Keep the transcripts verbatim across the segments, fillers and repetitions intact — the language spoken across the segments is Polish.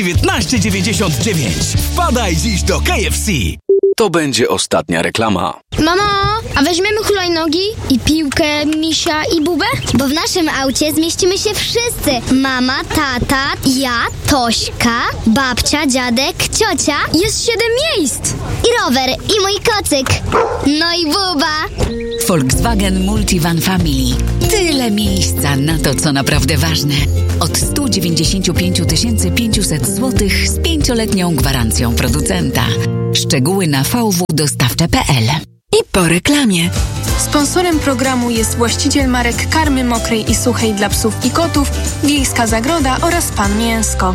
dziewiętnaście dziewięćdziesiąt dziewięć. Wpadaj dziś do K F C. To będzie ostatnia reklama. Mamo, a weźmiemy hulajnogi i piłkę, misia i bubę? Bo w naszym aucie zmieścimy się wszyscy. Mama, tata, ja, Tośka, babcia, dziadek, ciocia. Jest siedem miejsc. I rower, i mój kocyk. No i buba. Volkswagen Multivan Family. Tyle miejsca na to, co naprawdę ważne. Od sto dziewięćdziesiąt pięć tysięcy pięćset złotych z pięcioletnią gwarancją producenta. Szczegóły na v w dostawcze kropka p l. I po reklamie. Sponsorem programu jest właściciel marek karmy mokrej i suchej dla psów i kotów, Wiejska Zagroda oraz Pan Mięsko.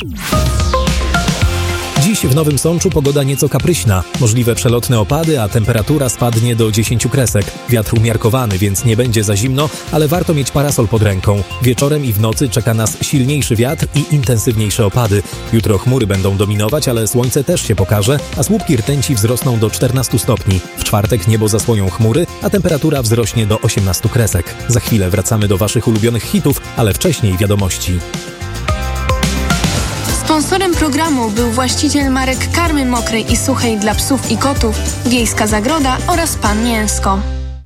Dziś w Nowym Sączu pogoda nieco kapryśna. Możliwe przelotne opady, a temperatura spadnie do dziesięciu kresek. Wiatr umiarkowany, więc nie będzie za zimno, ale warto mieć parasol pod ręką. Wieczorem i w nocy czeka nas silniejszy wiatr i intensywniejsze opady. Jutro chmury będą dominować, ale słońce też się pokaże, a słupki rtęci wzrosną do czternastu stopni. W czwartek niebo zasłonią chmury, a temperatura wzrośnie do osiemnastu kresek. Za chwilę wracamy do waszych ulubionych hitów, ale wcześniej wiadomości. Sponsorem programu był właściciel marek karmy mokrej i suchej dla psów i kotów, Wiejska Zagroda oraz Pan Mięsko.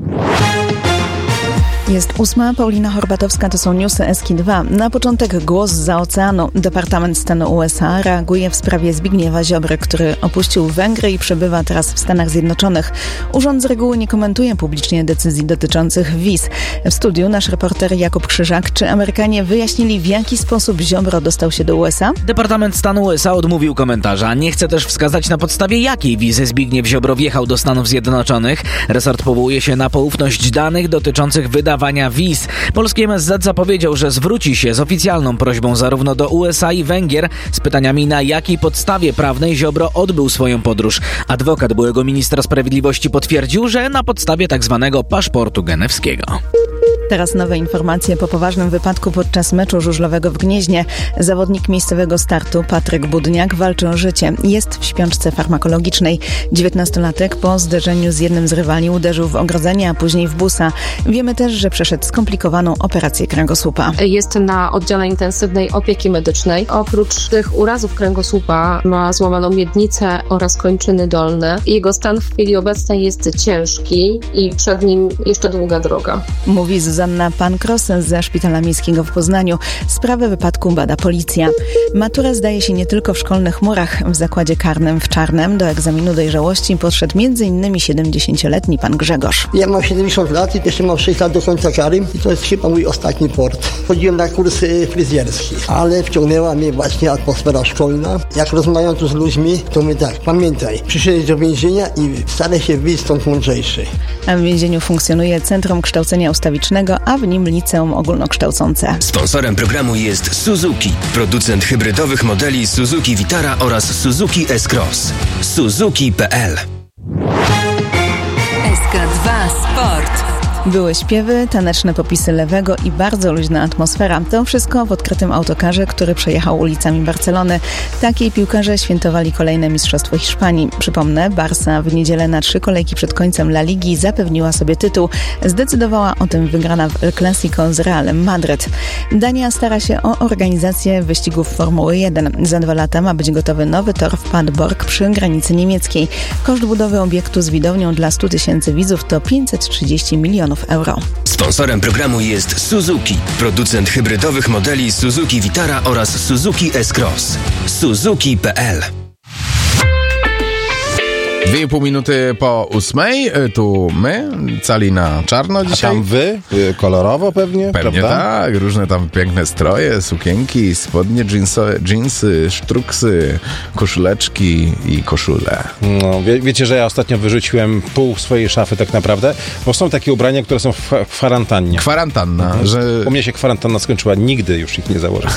Jest ósma, Paulina Horbatowska, to są newsy S K dwa. Na początek głos zza oceanu. Departament Stanu U S A reaguje w sprawie Zbigniewa Ziobry, który opuścił Węgry i przebywa teraz w Stanach Zjednoczonych. Urząd z reguły nie komentuje publicznie decyzji dotyczących wiz. W studiu nasz reporter Jakub Krzyżak. Czy Amerykanie wyjaśnili, w jaki sposób Ziobro dostał się do U S A? Departament Stanu U S A odmówił komentarza. Nie chce też wskazać, na podstawie jakiej wizy Zbigniew Ziobro wjechał do Stanów Zjednoczonych. Resort powołuje się na poufność danych dotyczących wydawania wiz. Polski M S Z zapowiedział, że zwróci się z oficjalną prośbą zarówno do U S A i Węgier z pytaniami, na jakiej podstawie prawnej Ziobro odbył swoją podróż. Adwokat byłego ministra sprawiedliwości potwierdził, że na podstawie tak zwanego paszportu genewskiego. Teraz nowe informacje po poważnym wypadku podczas meczu żużlowego w Gnieźnie. Zawodnik miejscowego startu Patryk Budniak walczy o życie. Jest w śpiączce farmakologicznej. dziewiętnastolatek po zderzeniu z jednym z rywali uderzył w ogrodzenie, a później w busa. Wiemy też, że przeszedł skomplikowaną operację kręgosłupa. Jest na oddziale intensywnej opieki medycznej. Oprócz tych urazów kręgosłupa ma złamaną miednicę oraz kończyny dolne. Jego stan w chwili obecnej jest ciężki i przed nim jeszcze długa droga. Mówi Zuzanna Pankros ze Szpitala Miejskiego w Poznaniu. Sprawę wypadku bada policja. Maturę zdaje się nie tylko w szkolnych murach. W zakładzie karnym w Czarnem do egzaminu dojrzałości podszedł między innymi siedemdziesięcioletni pan Grzegorz. Ja mam siedemdziesiąt lat i jeszcze mam sześć lat do końca kary i to jest chyba mój ostatni port. Chodziłem na kursy fryzjerskie, ale wciągnęła mnie właśnie atmosfera szkolna. Jak rozmawiam tu z ludźmi, to mówię tak, pamiętaj, przyszedłeś do więzienia i staraj się wyjść stąd mądrzejszy. A w więzieniu funkcjonuje Centrum Kształcenia Ustawicznego, a w nim liceum ogólnokształcące. Sponsorem programu jest Suzuki, producent hybrydowych modeli Suzuki Vitara oraz Suzuki S-Cross. Suzuki kropka p l. S K dwa Sport. Były śpiewy, taneczne popisy Lewego i bardzo luźna atmosfera. To wszystko w odkrytym autokarze, który przejechał ulicami Barcelony. Takiej piłkarze świętowali kolejne mistrzostwo Hiszpanii. Przypomnę, Barca w niedzielę na trzy kolejki przed końcem La Ligi zapewniła sobie tytuł. Zdecydowała o tym wygrana w El Clasico z Realem Madryt. Dania stara się o organizację wyścigów Formuły jeden. Za dwa lata ma być gotowy nowy tor w Padborg przy granicy niemieckiej. Koszt budowy obiektu z widownią dla stu tysięcy widzów to pięćset trzydzieści milionów euro. Sponsorem programu jest Suzuki, producent hybrydowych modeli Suzuki Vitara oraz Suzuki S-Cross. Suzuki kropka p l. Dwie i pół minuty po ósmej, tu my, cali na czarno dzisiaj. A tam wy? Kolorowo pewnie, Pewnie prawda? tak, różne tam piękne stroje, sukienki, spodnie jeansowe, jeansy, sztruksy, koszuleczki i koszule. No, wie, wiecie, że ja ostatnio wyrzuciłem pół swojej szafy tak naprawdę, bo są takie ubrania, które są w, w kwarantannie. Kwarantanna, mhm. że... U mnie się kwarantanna skończyła, nigdy już ich nie założę.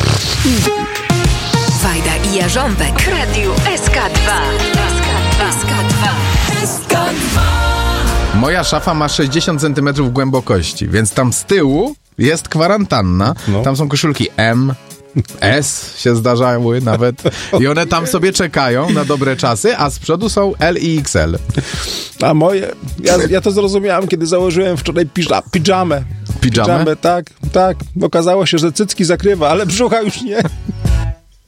Wajda i Jarząbek w Radiu S K dwa. S K dwa. S K dwa. Moja szafa ma sześćdziesiąt centymetrów głębokości, więc tam z tyłu jest kwarantanna. No. Tam są koszulki M, S się zdarzały nawet i one tam sobie czekają na dobre czasy, a z przodu są L i X L. A moje, ja, ja to zrozumiałem, kiedy założyłem wczoraj piża, pidżamę. Pidżamę? Pidżamę, tak, tak. Okazało się, że cycki zakrywa, ale brzucha już nie.